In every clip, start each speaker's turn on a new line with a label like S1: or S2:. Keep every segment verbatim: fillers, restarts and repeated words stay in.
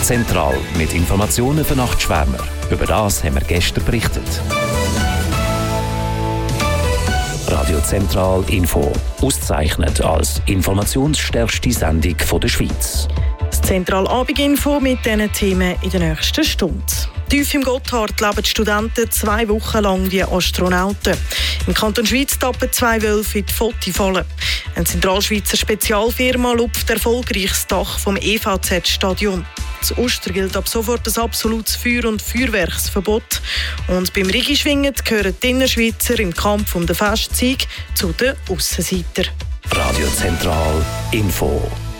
S1: Zentral mit Informationen für Nachtschwärmer. Über das haben wir gestern berichtet. Radio Zentral Info. Ausgezeichnet als informationsstärkste Sendung der Schweiz.
S2: Das Zentral Abendinfo mit diesen Themen in der nächsten Stunde. Tief im Gotthard leben die Studenten zwei Wochen lang wie Astronauten. Im Kanton Schweiz tappen zwei Wölfe in die Fotifalle. Eine Zentralschweizer Spezialfirma lupft erfolgreich das Dach vom E V Z-Stadion. In Uster gilt ab sofort ein absolutes Feuer- und Feuerwerksverbot. Und beim Rigischwingen gehören die Innerschweizer im Kampf um den Festsieg zu den Aussenseitern.
S1: Radio Zentral Info.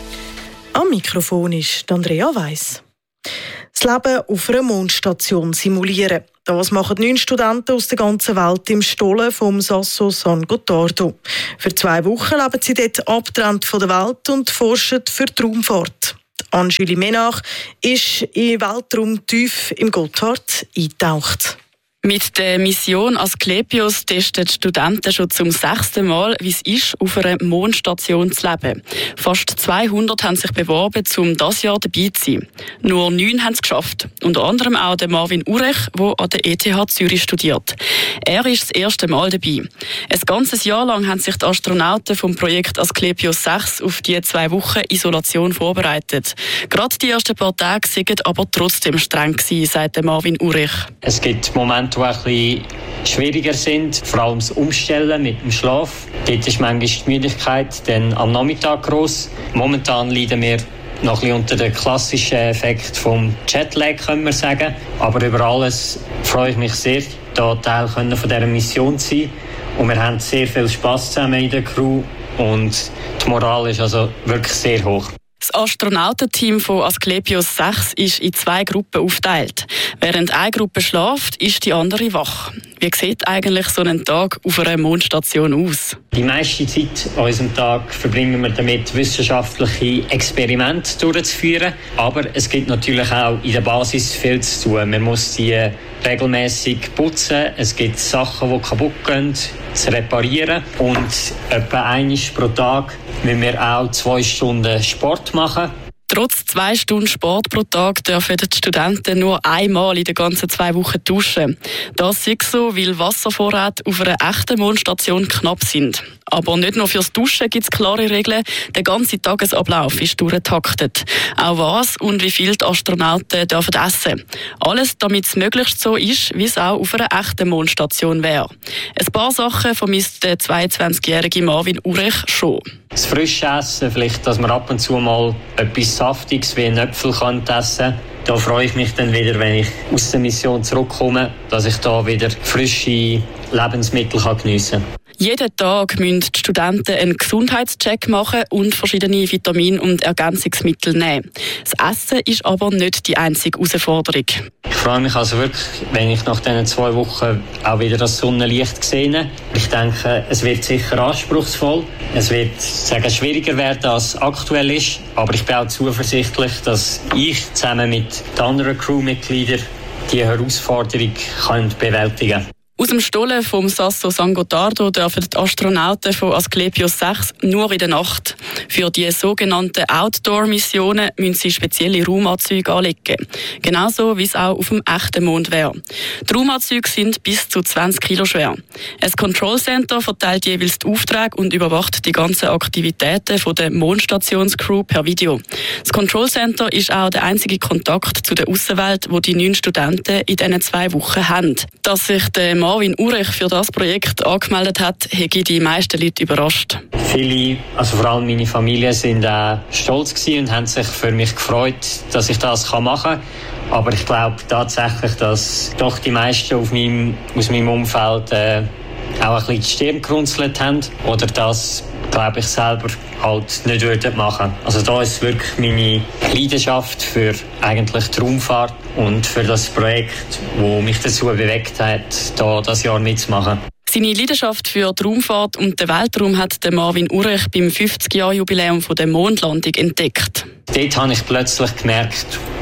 S2: Am Mikrofon ist Andrea Weiss. Das Leben auf einer Mondstation simulieren. Das machen neun Studenten aus der ganzen Welt im Stollen vom Sasso San Gottardo. Für zwei Wochen leben sie dort abgetrennt von der Welt und forschen für die Raumfahrt. Anjuli Menach ist im Weltraum tief im Gotthard eingetaucht.
S3: Mit der Mission Asklepios testen die Studenten schon zum sechsten Mal, wie es ist, auf einer Mondstation zu leben. Fast zweihundert haben sich beworben, um dieses Jahr dabei zu sein. Nur neun haben es geschafft. Unter anderem auch der Marvin Urech, der an der E T H Zürich studiert. Er ist das erste Mal dabei. Ein ganzes Jahr lang haben sich die Astronauten vom Projekt Asklepios sechs auf die zwei Wochen Isolation vorbereitet. Gerade die ersten paar Tage waren aber trotzdem streng gewesen, sagt Marvin Urech.
S4: Es gibt Momente, die ein bisschen schwieriger sind, vor allem das Umstellen mit dem Schlaf. Dort ist manchmal die Müdigkeit dann am Nachmittag gross. Momentan leiden wir noch ein bisschen unter dem klassischen Effekt vom Jetlag, können wir sagen. Aber über alles freue ich mich sehr, hier Teil von dieser Mission zu sein. Und wir haben sehr viel Spass zusammen in der Crew und die Moral ist also wirklich sehr hoch.
S3: Das Astronautenteam von Asklepios sechs ist in zwei Gruppen aufgeteilt. Während eine Gruppe schläft, ist die andere wach. Wie sieht eigentlich so ein Tag auf einer Mondstation aus?
S4: Die meiste Zeit an unserem Tag verbringen wir damit, wissenschaftliche Experimente durchzuführen. Aber es gibt natürlich auch in der Basis viel zu tun. Man muss die regelmäßig putzen. Es gibt Sachen, die kaputt gehen, zu reparieren. Und etwa einmal pro Tag müssen wir auch zwei Stunden Sport machen.
S3: Trotz zwei Stunden Sport pro Tag dürfen die Studenten nur einmal in den ganzen zwei Wochen duschen. Das ist so, weil Wasservorräte auf einer echten Mondstation knapp sind. Aber nicht nur fürs Duschen gibt es klare Regeln. Der ganze Tagesablauf ist durchgetaktet. Auch was und wie viel die Astronauten dürfen essen. Alles, damit es möglichst so ist, wie es auch auf einer echten Mondstation wäre. Ein paar Sachen vermisst der zweiundzwanzigjährige Marvin Urech schon.
S4: Das frische Essen, vielleicht, dass man ab und zu mal etwas Saftiges wie einen Äpfel kann essen kann. Da freue ich mich dann wieder, wenn ich aus der Mission zurückkomme, dass ich da wieder frische Lebensmittel geniessen kann.
S3: Jeden Tag müssen die Studenten einen Gesundheitscheck machen und verschiedene Vitamine und Ergänzungsmittel nehmen. Das Essen ist aber nicht die einzige Herausforderung.
S4: Ich freue mich also wirklich, wenn ich nach diesen zwei Wochen auch wieder das Sonnenlicht sehe. Ich denke, es wird sicher anspruchsvoll. Es wird sagen, schwieriger werden, als aktuell ist. Aber ich bin auch zuversichtlich, dass ich zusammen mit den anderen Crewmitgliedern diese Herausforderung kann bewältigen kann.
S3: Aus dem Stollen vom Sasso San Gottardo dürfen die Astronauten von Asklepios sechs nur in der Nacht. Für die sogenannten Outdoor-Missionen müssen sie spezielle Raumanzüge anlegen. Genauso wie es auch auf dem echten Mond wäre. Die Raumanzüge sind bis zu zwanzig Kilo schwer. Ein Control Center verteilt jeweils die Aufträge und überwacht die ganzen Aktivitäten von der Mondstationscrew per Video. Das Control Center ist auch der einzige Kontakt zu der Aussenwelt, wo die neun Studenten in diesen zwei Wochen haben. Dass sich der Marvin Urech für das Projekt angemeldet hat, hätte die meisten Leute überrascht.
S4: Viele, also vor allem meine Familie, sind auch stolz gewesen und haben sich für mich gefreut, dass ich das machen kann. Aber ich glaube tatsächlich, dass doch die meisten auf meinem, aus meinem Umfeld äh, auch ein bisschen die Stirn gerunzelt haben oder das, glaube ich, selber halt nicht würden machen. Also da ist wirklich meine Leidenschaft für eigentlich die Raumfahrt und für das Projekt, das mich dazu bewegt hat, da das Jahr mitzumachen.
S3: Seine Leidenschaft für die Raumfahrt und den Weltraum hat Marvin Urech beim fünfzig Jahr Jubiläum der Mondlandung entdeckt.
S4: Dort habe ich plötzlich gemerkt,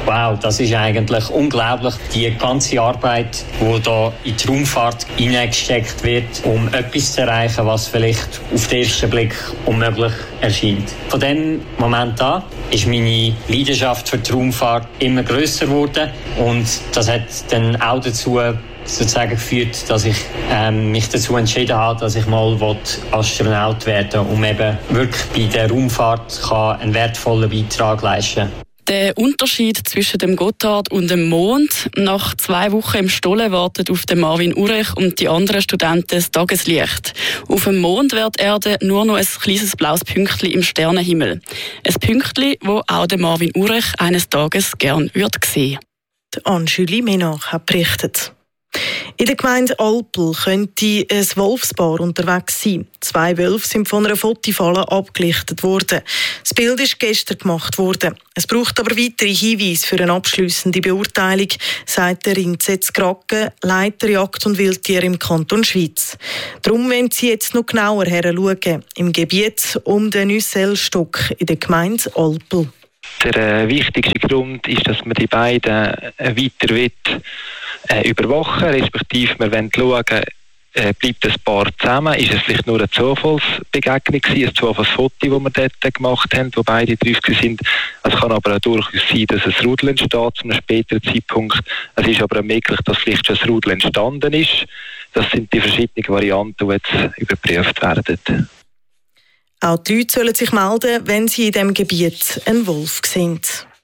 S4: wow, das ist eigentlich unglaublich, die ganze Arbeit, die da in die Raumfahrt hineingesteckt wird, um etwas zu erreichen, was vielleicht auf den ersten Blick unmöglich erscheint. Von dem Moment an ist meine Leidenschaft für die Raumfahrt immer grösser geworden und das hat dann auch dazu sozusagen geführt, dass ich ähm, mich dazu entschieden habe, dass ich mal Astronaut werden will, um eben wirklich bei der Raumfahrt kann einen wertvollen Beitrag leisten kann.
S3: Der Unterschied zwischen dem Gotthard und dem Mond. Nach zwei Wochen im Stollen wartet auf den Marvin Urech und die anderen Studenten das Tageslicht. Auf dem Mond wird die Erde nur noch ein kleines blaues Pünktchen im Sternenhimmel. Ein Pünktchen, das auch der Marvin Urech eines Tages gern würde sehen.
S2: Anne-Julie Ménard hat berichtet. In der Gemeinde Alpel könnte ein Wolfspaar unterwegs sein. Zwei Wölfe sind von einer Fotofalle abgelichtet worden. Das Bild ist gestern gemacht worden. Es braucht aber weitere Hinweise für eine abschliessende Beurteilung, sagt der Rinzetz Gracke, Leiter Jagd und Wildtier im Kanton Schwyz. Darum wollen sie jetzt noch genauer hinschauen, im Gebiet um den Nüssellstock in der Gemeinde Alpel.
S5: Der äh, wichtigste Grund ist, dass man die beiden äh, weiter will, äh, überwachen, respektive wir wollen schauen, äh, bleibt das Paar zusammen, ist es vielleicht nur eine Zufallsbegegnung gewesen, ein Zufallsfoto, das wir dort gemacht haben, wo beide drauf sind. Es kann aber auch durchaus sein, dass ein Rudel entsteht zu einem späteren Zeitpunkt. Es ist aber auch möglich, dass vielleicht schon ein Rudel entstanden ist. Das sind die verschiedenen Varianten, die jetzt überprüft werden.
S2: Auch die Leute sollen sich melden, wenn sie in diesem Gebiet einen Wolf sehen.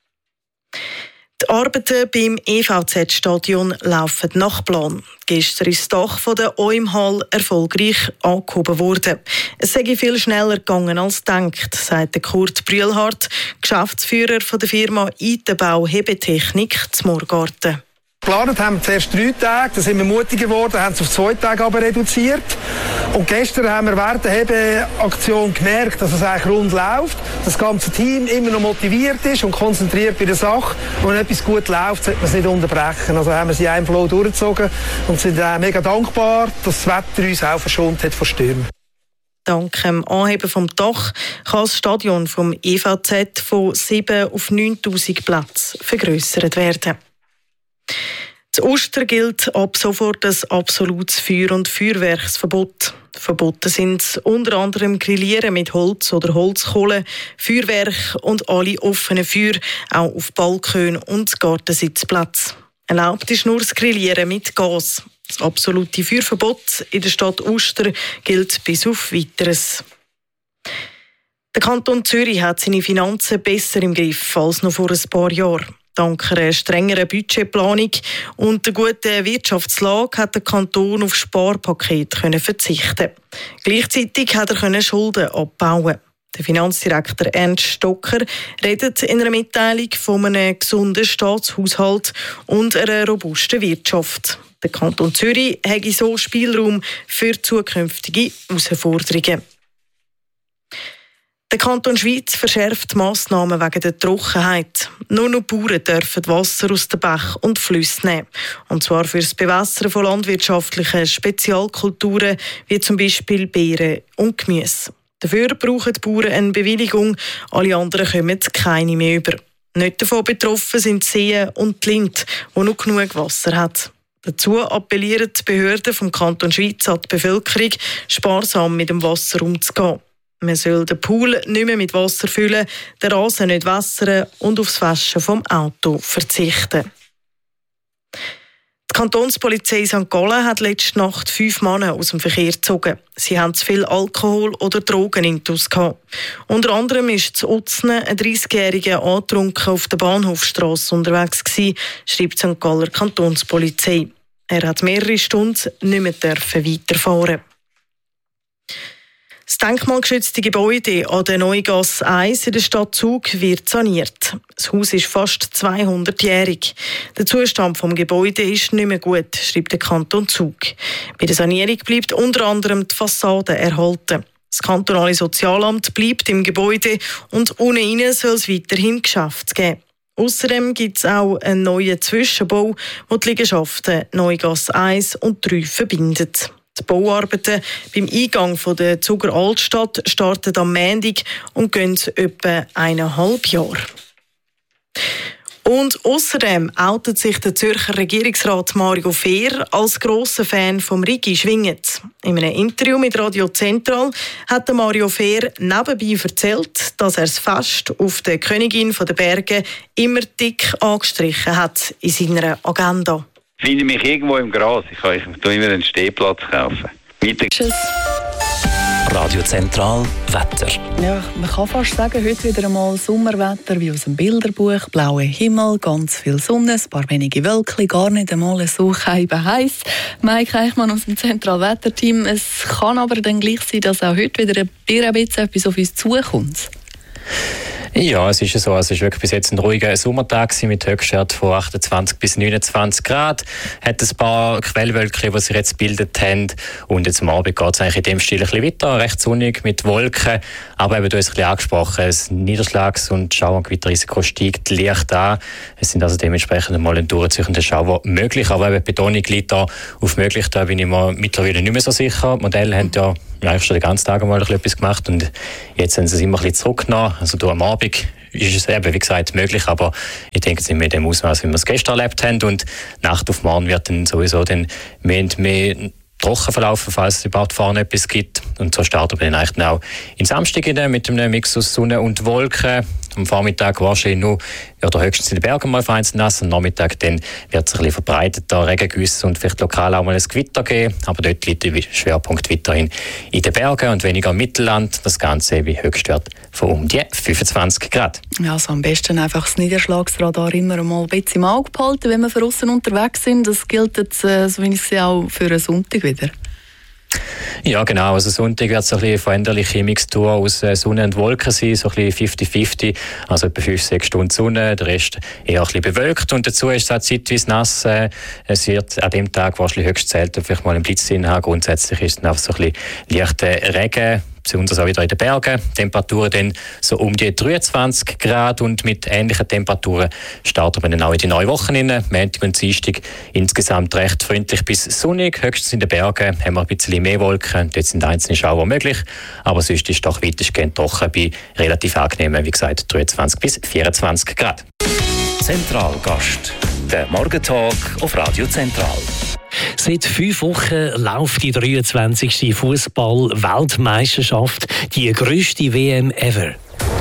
S2: Die Arbeiten beim E V Z-Stadion laufen nach Plan. Gestern ist das Dach von der O I M-Hall erfolgreich angehoben worden. Es sei viel schneller gegangen als gedacht, sagt Kurt Brühlhardt, Geschäftsführer von der Firma Itenbau Hebetechnik zu Morgarten.
S6: Geplant haben wir zuerst drei Tage, da sind wir mutiger geworden, haben es auf zwei Tage aber reduziert. Und gestern haben wir während der Hebeaktion gemerkt, dass es eigentlich rund läuft, das ganze Team immer noch motiviert ist und konzentriert bei der Sache. Und wenn etwas gut läuft, sollte man es nicht unterbrechen. Also haben wir sie in einem Flow durchgezogen und sind äh, mega dankbar, dass das Wetter uns auch verschont hat von Stürmen.
S2: Dank dem Anheben vom Dach kann das Stadion vom E V Z von sieben auf neuntausend Plätze vergrössert werden. Zu Ostern gilt ab sofort ein absolutes Feuer- und Feuerwerksverbot. Verboten sind unter anderem Grillieren mit Holz oder Holzkohle, Feuerwerk und alle offenen Feuer, auch auf Balkon und Gartensitzplätzen. Erlaubt ist nur das Grillieren mit Gas. Das absolute Feuerverbot in der Stadt Uster gilt bis auf Weiteres. Der Kanton Zürich hat seine Finanzen besser im Griff als noch vor ein paar Jahren. Dank einer strengeren Budgetplanung und der guten Wirtschaftslage hat der Kanton auf Sparpakete verzichten. Gleichzeitig hat er Schulden abbauen. Der Finanzdirektor Ernst Stocker redet in einer Mitteilung von einem gesunden Staatshaushalt und einer robusten Wirtschaft. Der Kanton Zürich hätte so Spielraum für zukünftige Herausforderungen. Der Kanton Schwyz verschärft Massnahmen wegen der Trockenheit. Nur noch Bauern dürfen Wasser aus den Bächen und Flüssen nehmen. Und zwar für das Bewässern von landwirtschaftlichen Spezialkulturen, wie zum Beispiel Beeren und Gemüse. Dafür brauchen die Bauern eine Bewilligung, alle anderen kommen keine mehr über. Nicht davon betroffen sind die Seen und die Lind, die noch genug Wasser hat. Dazu appellieren die Behörden vom Kanton Schwyz an die Bevölkerung, sparsam mit dem Wasser umzugehen. Man soll den Pool nicht mehr mit Wasser füllen, den Rasen nicht wässern und aufs Waschen vom Auto verzichten. Die Kantonspolizei Sankt Gallen hat letzte Nacht fünf Männer aus dem Verkehr gezogen. Sie haben zu viel Alkohol oder Drogen intus gehabt. Unter anderem ist zu Utznen ein dreißigjähriger angetrunken auf der Bahnhofstrasse unterwegs gewesen, schreibt die Sankt Galler Kantonspolizei. Er hat mehrere Stunden nicht mehr weiterfahren. Das denkmalgeschützte Gebäude an der Neugasse eins in der Stadt Zug wird saniert. Das Haus ist fast zweihundertjährig. Der Zustand des Gebäudes ist nicht mehr gut, schreibt der Kanton Zug. Bei der Sanierung bleibt unter anderem die Fassade erhalten. Das kantonale Sozialamt bleibt im Gebäude und ohne ihn soll es weiterhin Geschäfte geben. Außerdem gibt es auch einen neuen Zwischenbau, der die Liegenschaften Neugasse eins und drei verbindet. Die Bauarbeiten beim Eingang der Zuger Altstadt starten am Montag und gehen etwa eineinhalb Jahre. Und außerdem outet sich der Zürcher Regierungsrat Mario Fehr als grosser Fan vom Rigi Schwingert. In einem Interview mit Radio Zentral hat Mario Fehr nebenbei erzählt, dass er das Fest auf der Königin der Berge immer dick angestrichen hat in seiner Agenda.
S7: Ich finde mich irgendwo im Gras. Ich kann ich immer einen Stehplatz kaufen. Weiter.
S2: Tschüss.
S1: Radio Zentral Wetter.
S8: Ja, man kann fast sagen, heute wieder einmal Sommerwetter wie aus dem Bilderbuch. Blauer Himmel, ganz viel Sonne, ein paar wenige Wölkchen, gar nicht einmal so heiß. Mike Eichmann aus dem Zentralwetterteam. Es kann aber dann gleich sein, dass auch heute wieder ein bisschen etwas auf uns zukommt.
S9: Ja, es ist so. Es ist wirklich bis jetzt ein ruhiger Sommertag mit Höchstwert von achtundzwanzig bis neunundzwanzig Grad. Hat ein paar Quellwölkchen, die sich jetzt gebildet haben. Und jetzt am Abend geht es eigentlich in dem Stil ein bisschen weiter, recht sonnig mit Wolken. Aber eben, du hast es ein bisschen angesprochen, das Niederschlags- und Schauer- und Gewitterrisiko steigt leicht an. Es sind also dementsprechend einmal ein durchziehender Schauer möglich. Aber eben, die Betonung liegt da auf möglich. Da bin ich mir mittlerweile nicht mehr so sicher. Die Modelle haben ja Ja, ich habe schon den ganzen Tag mal etwas gemacht und jetzt haben sie es immer ein bisschen zurückgenommen. Also da am Abend ist es eben, wie gesagt, möglich, aber ich denke, es ist nicht mehr in dem Ausmaß, wie wir es gestern erlebt haben. Und Nacht auf morgen wird dann sowieso dann mehr und mehr trocken verlaufen, falls es überhaupt vorne etwas gibt. Und so starten wir dann eigentlich dann auch in Samstag mit einem Mix aus Sonne und Wolken. Am Vormittag wahrscheinlich nur oder höchstens in den Bergen mal vereinzelt nass. Am Nachmittag dann wird es ein bisschen verbreiteter Regengüsse und vielleicht lokal auch mal ein Gewitter geben. Aber dort liegt der Schwerpunkt weiterhin in den Bergen und weniger im Mittelland. Das Ganze wie Höchstwert von um die fünfundzwanzig Grad.
S8: Ja, also am besten einfach das Niederschlagsradar immer mal ein bisschen im Auge behalten, wenn wir von außen unterwegs sind. Das gilt jetzt, äh, so wie ich sehe, auch für einen Sonntag wieder.
S9: Ja, genau. Also Sonntag wird es ein bisschen veränderliche Mixtur aus Sonne und Wolken sein, so ein bisschen fifty fifty, also etwa fünf bis sechs Stunden Sonne, der Rest eher ein bisschen bewölkt und dazu ist es auch zeitweise nass. Es wird an dem Tag wahrscheinlich höchst selten vielleicht mal einen Blitz drin haben. Grundsätzlich ist es einfach so ein bisschen leichter Regen, besonders auch wieder in den Bergen. Temperaturen dann so um die dreiundzwanzig Grad und mit ähnlichen Temperaturen starten wir dann auch in die neue Woche rein. Montag und Dienstag insgesamt recht freundlich bis sonnig. Höchstens in den Bergen haben wir ein bisschen mehr Wolken. Dort sind einzelne Schauer möglich, aber sonst ist es doch weitestgehend trocken bei relativ angenehmen, wie gesagt, dreiundzwanzig bis vierundzwanzig Grad.
S1: Zentralgast. Der Morgentalk auf Radio Zentral.
S10: Seit fünf Wochen läuft die dreiundzwanzigste Fußball-Weltmeisterschaft, die grösste W M ever.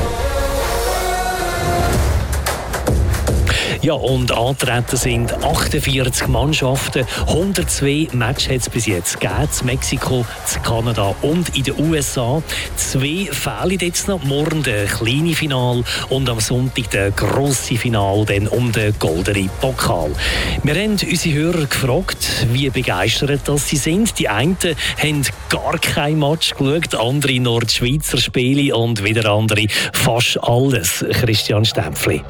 S10: Ja, und antreten sind achtundvierzig Mannschaften. hundertzwei Matches hat es bis jetzt gegeben. In Mexiko, in Kanada und in den U S A. Zwei fehlen jetzt noch. Morgen der kleine Final und am Sonntag der grosse Final dann um den goldenen Pokal. Wir haben unsere Hörer gefragt, wie begeistert das sie sind. Die einen haben gar kein Match geschaut, andere nur die Schweizer Spiele und wieder andere fast alles. Christian Stempfli.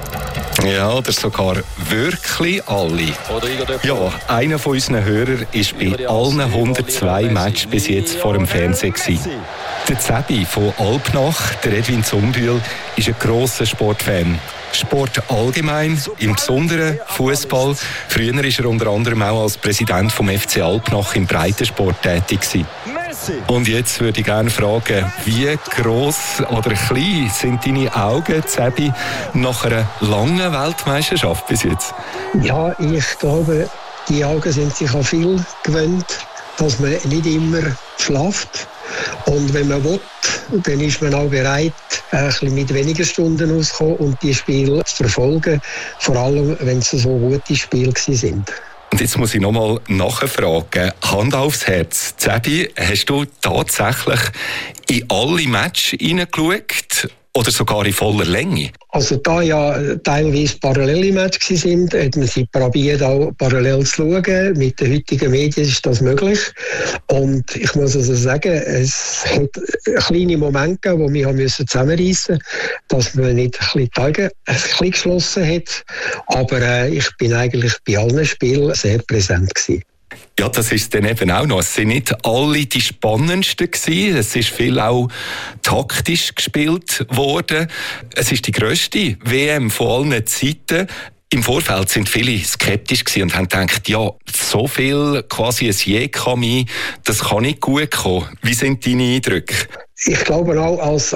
S11: Ja, oder sogar wirklich alle. Ja, einer von unseren Hörern war bei allen hundertzwei Matches bis jetzt vor dem Fernsehen gewesen. Der Zebi von Alpnach, der Edwin Zumbühl, ist ein grosser Sportfan. Sport allgemein, im Besonderen Fußball. Früher war er unter anderem auch als Präsident vom F C Alpnach im Breitensport tätig gewesen. Und jetzt würde ich gerne fragen, wie gross oder klein sind deine Augen, Zebi, nach einer langen Weltmeisterschaft bis jetzt?
S12: Ja, ich glaube, die Augen sind sich an viel gewöhnt, dass man nicht immer schlaft. Und wenn man will, dann ist man auch bereit, ein bisschen mit weniger Stunden auszukommen und die Spiele zu verfolgen, vor allem, wenn es so gute Spiele sind.
S11: Und jetzt muss ich noch mal nachfragen. Hand aufs Herz. Zebi, hast du tatsächlich in alle Matches hineingeschaut? Oder sogar in voller Länge?
S12: Also da ja teilweise parallele Matches sind, hat man sie probiert auch parallel zu schauen. Mit den heutigen Medien ist das möglich. Und ich muss also sagen, es hat kleine Momente gegeben, wo wir haben zusammenreissen mussten, dass man nicht ein bisschen die Augen ein bisschen geschlossen hat. Aber äh, ich bin eigentlich bei allen Spielen sehr präsent gewesen.
S11: Ja, das ist dann eben auch noch. Es sind nicht alle die spannendsten gewesen. Es ist viel auch taktisch gespielt worden. Es ist die grösste W M von allen Zeiten. Im Vorfeld sind viele skeptisch gewesen und haben gedacht, ja, so viel quasi ein Je kann mich, das kann nicht gut kommen. Wie sind deine Eindrücke?
S12: Ich glaube auch, als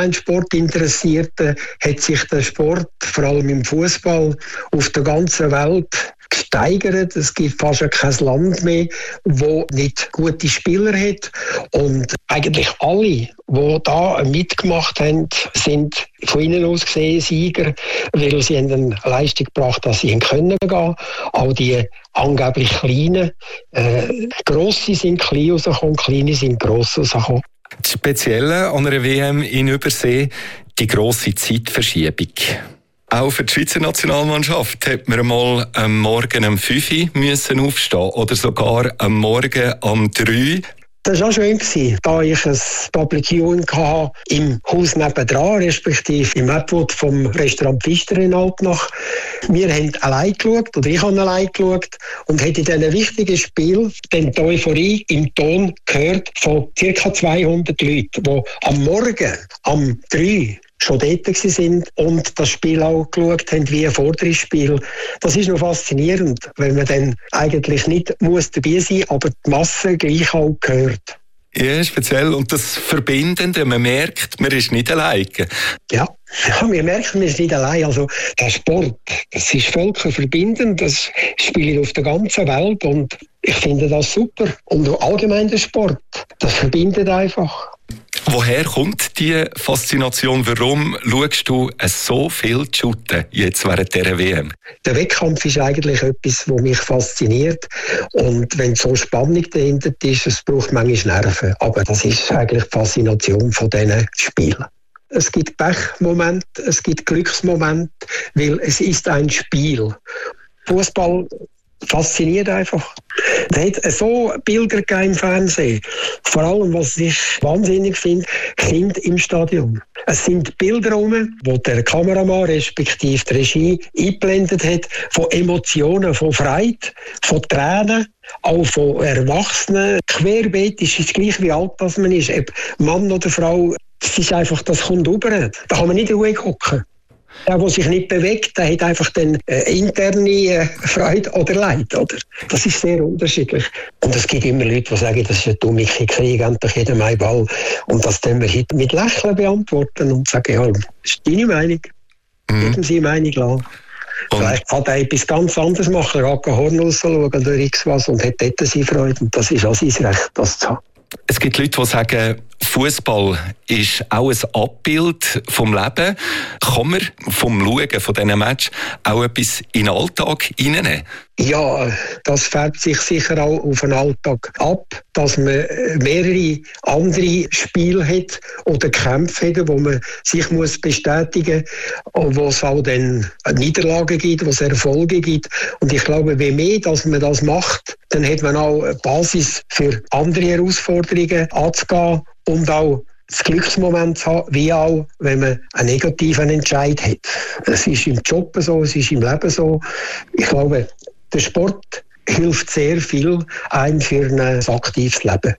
S12: Allgemeinsportinteressierte hat sich der Sport, vor allem im Fußball, auf der ganzen Welt gesteigert. Es gibt fast kein Land mehr, wo nicht gute Spieler hat. Und eigentlich alle, die da mitgemacht haben, sind von innen aus gesehen Sieger, weil sie haben eine Leistung gebracht, dass sie können gehen. Auch die angeblich Kleinen. Äh, Grosse sind klein rausgekommen, Kleine sind gross rausgekommen.
S11: Das Spezielle an einer W M in Übersee, die grosse Zeitverschiebung. Auch für die Schweizer Nationalmannschaft hat man mal am Morgen um fünf Uhr müssen aufstehen oder sogar am Morgen um drei Uhr.
S12: Das war auch schön, da ich ein Public Viewing hatte im Haus nebendran, respektive im Atwood vom Restaurant Pfister in Altnach. Wir haben allein geschaut, oder ich habe allein geschaut, und habe in diesem wichtigen Spiel die Euphorie im Ton gehört von ca. zweihundert Leuten, die am Morgen, am drei schon dort waren und das Spiel auch geschaut haben wie ein Vorderspiel. Das ist noch faszinierend, wenn man dann eigentlich nicht muss dabei sein muss, aber die Masse gleich auch gehört.
S11: Ja, speziell. Und das Verbindende, man merkt, man ist nicht alleine.
S12: Ja, ja, wir merken, man ist nicht allein. Also der Sport, das ist völkerverbindend, das spielt auf der ganzen Welt und ich finde das super. Und allgemein der Sport, das verbindet einfach.
S11: Woher kommt die Faszination? Warum schaust du so viel shooten jetzt während dieser W M?
S12: Der Wettkampf ist eigentlich etwas, das mich fasziniert. Und wenn so Spannung dahinter ist, es braucht manchmal Nerven. Aber das ist eigentlich die Faszination von diesen Spielen. Es gibt Pechmomente, es gibt Glücksmomente, weil es ist ein Spiel. Fußball fasziniert einfach. Es hat so Bilder im Fernsehen. Vor allem, was ich wahnsinnig finde, Kinder im Stadion. Es sind Bilder rum, wo der Kameramann respektive die Regie eingeblendet hat, von Emotionen, von Freude, von Tränen, auch von Erwachsenen. Querbeet ist es gleich wie alt das man ist. Ob Mann oder Frau, es ist einfach, das kommt rüber. Da kann man nicht ruhig hocken. Der, der sich nicht bewegt, der hat einfach dann äh, interne äh, Freude oder Leid. Oder? Das ist sehr unterschiedlich. Und es gibt immer Leute, die sagen, das ist ein dummer Krieg, endlich jeder mein Ball. Und das können wir heute mit Lächeln beantworten und sagen, ja, das ist deine Meinung. Mhm. Geben Sie Meinung lassen. Vielleicht kann er etwas ganz anderes machen, er kann Horn rausschauen oder irgendwas und hat dort seine Freude. Und das ist auch sein Recht, das zu haben.
S11: Es gibt Leute, die sagen, Fußball ist auch ein Abbild vom Leben. Kann man vom Schauen von diesen Matches auch etwas in den Alltag hineinnehmen?
S12: Ja, das färbt sich sicher auch auf den Alltag ab, dass man mehrere andere Spiele hat oder Kämpfe hat, wo man sich muss bestätigen muss, wo es auch dann Niederlagen gibt, wo es Erfolge gibt. Und ich glaube, je mehr dass man das macht, dann hat man auch eine Basis für andere Herausforderungen anzugehen und auch das Glücksmoment zu haben, wie auch, wenn man einen negativen Entscheid hat. Es ist im Job so, es ist im Leben so. Ich glaube, der Sport hilft sehr viel ein für ein aktives Leben.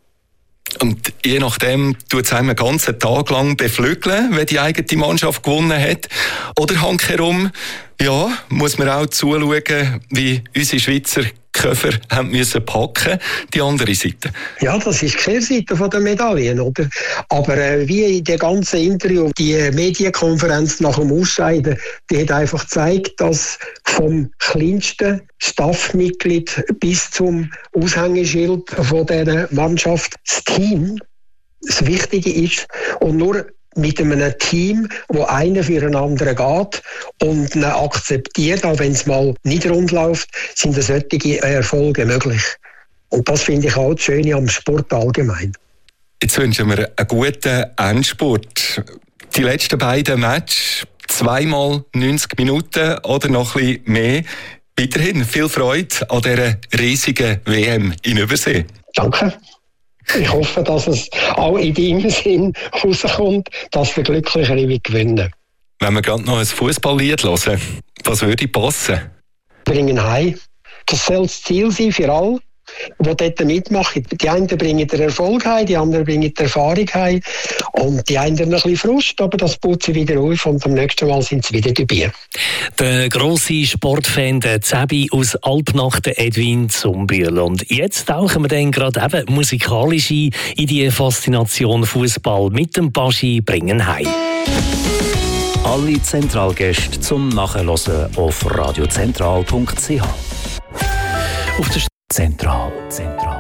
S11: Und je nachdem tut es einem einen ganzen Tag lang beflügeln, wenn die eigene Mannschaft gewonnen hat. Oder handherum, ja, muss man auch zuschauen, wie unsere Schweizer Köfer haben müssen packen, die andere Seite.
S12: Ja, das ist die Kehrseite der Medaillen, oder? Aber äh, wie in dem ganzen Interview, die Medienkonferenz nach dem Ausscheiden, die hat einfach gezeigt, dass vom kleinsten Staffmitglied bis zum Aushängeschild von dieser Mannschaft das Team das Wichtige ist. Und nur mit einem Team, wo einer für einen anderen geht und ihn akzeptiert, auch wenn es mal nicht rund läuft, sind solche Erfolge möglich. Und das finde ich auch das Schöne am Sport allgemein.
S11: Jetzt wünschen wir einen guten Endspurt. Die letzten beiden Matches, zweimal neunzig Minuten oder noch ein bisschen mehr. Weiterhin viel Freude an dieser riesigen W M in Übersee.
S12: Danke. Ich hoffe, dass es auch in deinem Sinn rauskommt, dass wir glücklicher gewinnen.
S11: Wenn wir gerade noch ein Fußballlied hören, was würde passen?
S12: Bringen heim. Das soll das Ziel sein für alle. die dort mitmachen. Die einen bringen den Erfolg heim, die anderen bringen die Erfahrung heim und die einen ein bisschen Frust, aber das putzt sie wieder auf und am nächsten Mal sind sie wieder dabei.
S10: Der grosse Sportfan, der Zebi aus Alpnach, der Edwin Zumbühl. Und jetzt tauchen wir dann gerade eben musikalisch ein in die Faszination Fußball mit dem Baschi bringen heim.
S1: Alle Zentralgäste zum Nachhören auf radiozentral punkt c h.
S10: Auf der
S1: Zentral, Zentral.